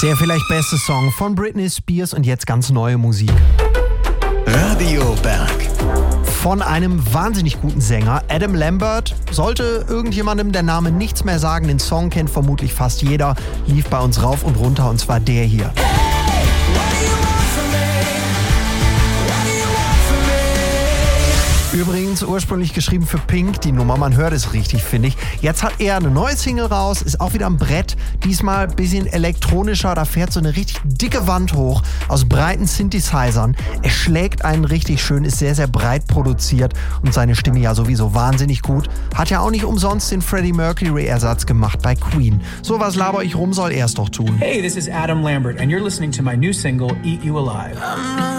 Der vielleicht beste Song von Britney Spears und jetzt ganz neue Musik. Radio Berg. Von einem wahnsinnig guten Sänger, Adam Lambert. Sollte irgendjemandem der Name nichts mehr sagen, den Song kennt vermutlich fast jeder, lief bei uns rauf und runter und zwar der hier. Übrigens ursprünglich geschrieben für Pink, die Nummer, man hört es richtig, finde ich. Jetzt hat er eine neue Single raus, ist auch wieder am Brett, diesmal ein bisschen elektronischer, da fährt so eine richtig dicke Wand hoch aus breiten Synthesizern. Er schlägt einen richtig schön, ist sehr, sehr breit produziert und seine Stimme ja sowieso wahnsinnig gut. Hat ja auch nicht umsonst den Freddie Mercury-Ersatz gemacht bei Queen. So was laber ich rum, soll er es doch tun. Hey, this is Adam Lambert and you're listening to my new single, Eat You Alive.